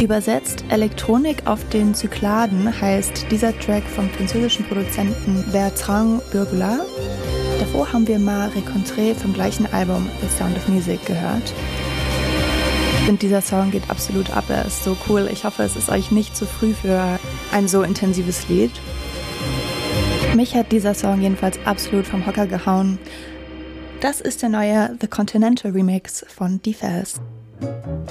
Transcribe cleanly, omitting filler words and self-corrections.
Übersetzt Elektronik auf den Zykladen heißt dieser Track vom französischen Produzenten Bertrand Burgula. Davor haben wir mal Rencontré vom gleichen Album The Sound of Music gehört. Ich finde, dieser Song geht absolut ab, er ist so cool. Ich hoffe, es ist euch nicht zu früh für ein so intensives Lied. Mich hat dieser Song jedenfalls absolut vom Hocker gehauen. Das ist der neue The Continental Remix von D-Faz.